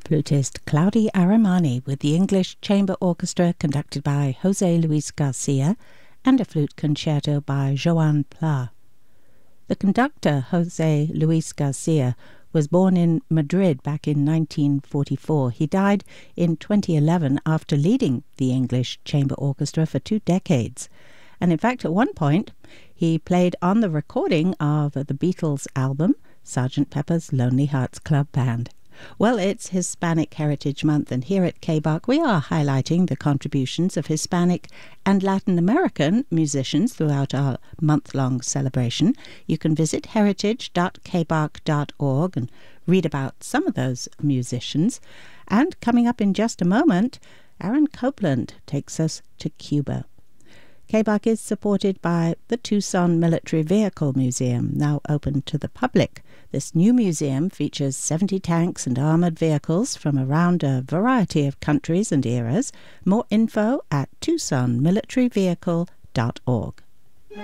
Flutist Claudio Aramani with the English Chamber Orchestra conducted by José Luis Garcia and a flute concerto by Joan Pla. The conductor, José Luis Garcia, was born in Madrid back in 1944. He died in 2011 after leading the English Chamber Orchestra for 2 decades. And in fact, at one point, he played on the recording of the Beatles album, Sgt. Pepper's Lonely Hearts Club Band. Well, it's Hispanic Heritage Month, and here at KBARC we are highlighting the contributions of Hispanic and Latin American musicians throughout our month-long celebration. You can visit heritage.kbark.org and read about some of those musicians. And coming up in just a moment, Aaron Copland takes us to Cuba. KBARC is supported by the Tucson Military Vehicle Museum, now open to the public. This new museum features 70 tanks and armored vehicles from around a variety of countries and eras. More info at tucsonmilitaryvehicle.org.